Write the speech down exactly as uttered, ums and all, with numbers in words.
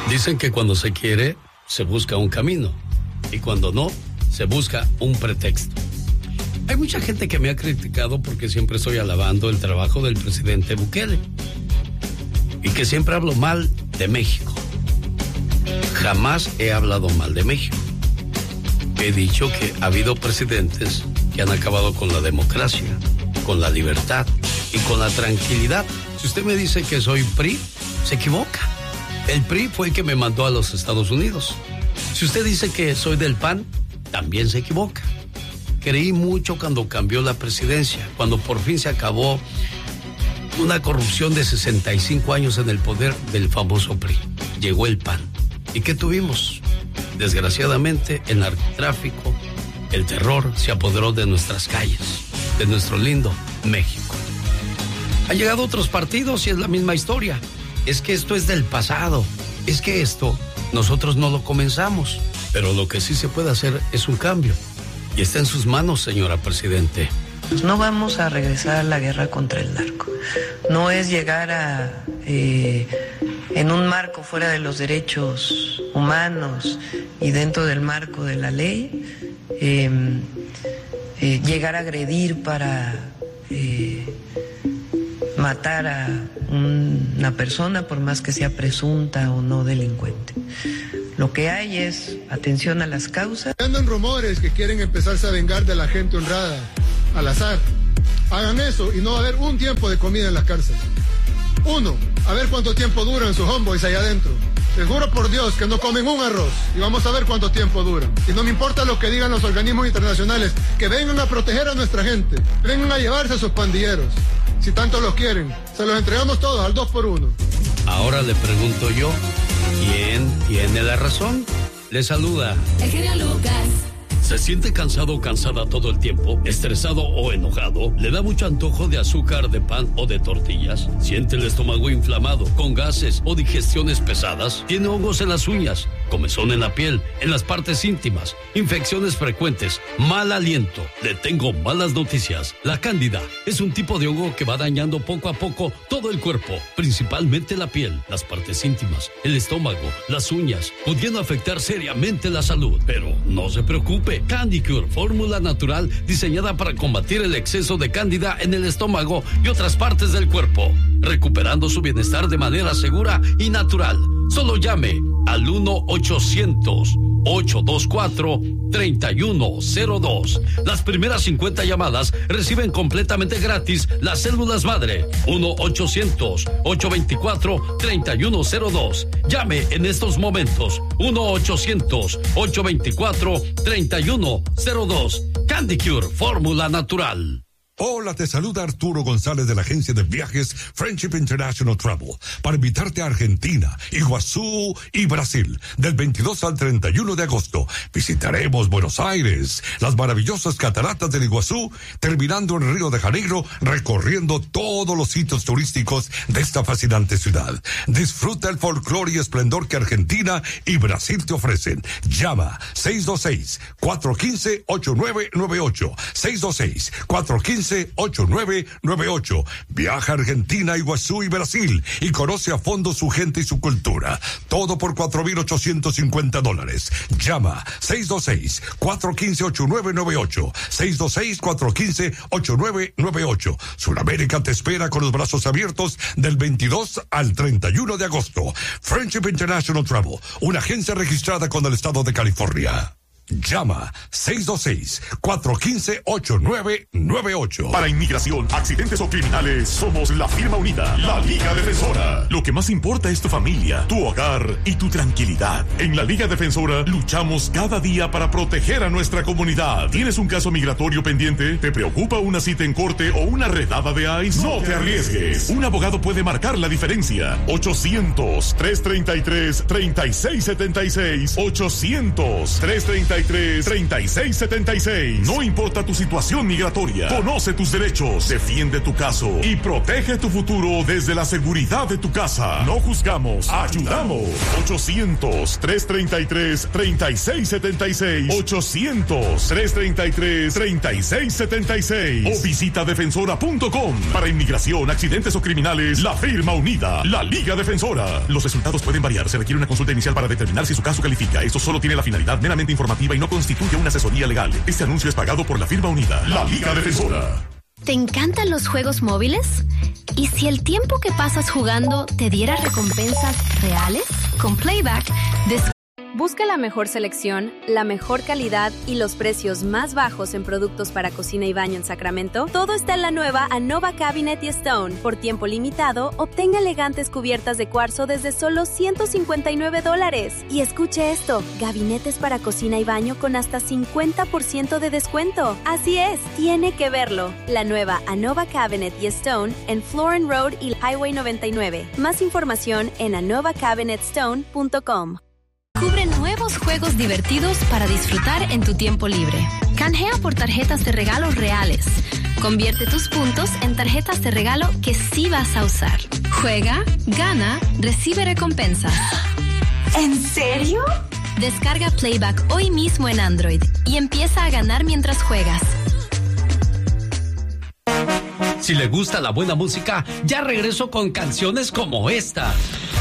Dicen que cuando se quiere, se busca un camino. Y cuando no, se busca un pretexto. Hay mucha gente que me ha criticado porque siempre estoy alabando el trabajo del presidente Bukele. Y que siempre hablo mal de México. Jamás he hablado mal de México. He dicho que ha habido presidentes que han acabado con la democracia, con la libertad y con la tranquilidad. Si usted me dice que soy P R I, se equivoca. El P R I fue el que me mandó a los Estados Unidos. Si usted dice que soy del P A N, también se equivoca. Creí mucho cuando cambió la presidencia, cuando por fin se acabó una corrupción de sesenta y cinco años en el poder del famoso P R I. Llegó el P A N. ¿Y qué tuvimos? Desgraciadamente, el narcotráfico, el terror se apoderó de nuestras calles, de nuestro lindo México. Han llegado otros partidos y es la misma historia. Es que esto es del pasado. Es que esto nosotros no lo comenzamos. Pero lo que sí se puede hacer es un cambio. Y está en sus manos, señora Presidente. No vamos a regresar a la guerra contra el narco. No es llegar a, eh, en un marco fuera de los derechos humanos y dentro del marco de la ley, eh, eh, llegar a agredir para eh, matar a un, una persona, por más que sea presunta o no delincuente. Lo que hay es atención a las causas. Andan rumores que quieren empezarse a vengar de la gente honrada, al azar. Hagan eso y no va a haber un tiempo de comida en la cárcel. Uno, a ver cuánto tiempo duran sus homeboys allá adentro. Les juro por Dios que no comen un arroz y vamos a ver cuánto tiempo duran. Y no me importa lo que digan los organismos internacionales, que vengan a proteger a nuestra gente, vengan a llevarse a sus pandilleros. Si tanto los quieren, se los entregamos todos al dos por uno. Ahora le pregunto yo, ¿quién tiene la razón? Le saluda el genio Lucas. ¿Se siente cansado o cansada todo el tiempo? ¿Estresado o enojado? ¿Le da mucho antojo de azúcar, de pan o de tortillas? ¿Siente el estómago inflamado, con gases o digestiones pesadas? ¿Tiene hongos en las uñas, comezón en la piel, en las partes íntimas, infecciones frecuentes, mal aliento? Le tengo malas noticias. La cándida es un tipo de hongo que va dañando poco a poco todo el cuerpo, principalmente la piel, las partes íntimas, el estómago, las uñas, pudiendo afectar seriamente la salud. Pero no se preocupe. Candicure, fórmula natural diseñada para combatir el exceso de cándida en el estómago y otras partes del cuerpo, recuperando su bienestar de manera segura y natural. Solo llame al uno ochocientos, ocho dos cuatro, tres uno cero dos. Las primeras cincuenta llamadas reciben completamente gratis las células madre. uno ochocientos, ocho dos cuatro, tres uno cero dos. Llame en estos momentos. uno ochocientos, ocho dos cuatro, tres uno cero dos. Candicure, fórmula natural. Hola, te saluda Arturo González de la agencia de viajes Friendship International Travel para invitarte a Argentina, Iguazú y Brasil del veintidós al treinta y uno de agosto. Visitaremos Buenos Aires, las maravillosas cataratas del Iguazú, terminando en Río de Janeiro, recorriendo todos los sitios turísticos de esta fascinante ciudad. Disfruta el folclore y esplendor que Argentina y Brasil te ofrecen. Llama seis dos seis, cuatro uno cinco, ocho nueve nueve ocho, seis dos seis, cuatro uno cinco, ocho nueve nueve ocho. Viaja a Argentina, Iguazú y Brasil y conoce a fondo su gente y su cultura. Todo por cuatro mil ochocientos cincuenta dólares. Llama seis dos seis, cuatro uno cinco, ocho nueve nueve ocho, seis dos seis, cuatro uno cinco, ocho nueve nueve ocho. Sudamérica te espera con los brazos abiertos del veintidós al treinta y uno de agosto. Friendship International Travel, una agencia registrada con el estado de California. Llama seis dos seis, cuatro uno cinco, ocho nueve nueve ocho. Para inmigración, accidentes o criminales, somos la firma unida, la Liga Defensora. Lo que más importa es tu familia, tu hogar y tu tranquilidad. En la Liga Defensora luchamos cada día para proteger a nuestra comunidad. ¿Tienes un caso migratorio pendiente? ¿Te preocupa una cita en corte o una redada de ICE? No te arriesgues. Un abogado puede marcar la diferencia. ochocientos, tres treinta y tres, treinta y seis setenta y seis. ochocientos, tres treinta treinta y tres, treinta y seis setenta y seis. No importa tu situación migratoria, conoce tus derechos, defiende tu caso y protege tu futuro desde la seguridad de tu casa. No juzgamos, ayudamos. ochocientos, trescientos treinta y tres, treinta y seis setenta y seis. ochocientos, trescientos treinta y tres, treinta y seis setenta y seis. O visita defensora punto com. Para inmigración, accidentes o criminales, la firma unida, la Liga Defensora. Los resultados pueden variar. Se requiere una consulta inicial para determinar si su caso califica. Esto solo tiene la finalidad meramente informativa y no constituye una asesoría legal. Este anuncio es pagado por la firma unida, la Liga Defensora. ¿Te encantan los juegos móviles? ¿Y si el tiempo que pasas jugando te diera recompensas reales? Con Playback, descubre. Busca la mejor selección, la mejor calidad y los precios más bajos en productos para cocina y baño en Sacramento. Todo está en la nueva Anova Cabinet y Stone. Por tiempo limitado, obtenga elegantes cubiertas de cuarzo desde solo ciento cincuenta y nueve dólares. Y escuche esto, gabinetes para cocina y baño con hasta cincuenta por ciento de descuento. Así es, tiene que verlo. La nueva Anova Cabinet y Stone en Florin Road y Highway noventa y nueve. Más información en anova cabinet stone punto com. Descubre nuevos juegos divertidos para disfrutar en tu tiempo libre. Canjea por tarjetas de regalos reales. Convierte tus puntos en tarjetas de regalo que sí vas a usar. Juega, gana, recibe recompensas. ¿En serio? Descarga Playback hoy mismo en Android y empieza a ganar mientras juegas. Si le gusta la buena música, ya regreso con canciones como esta.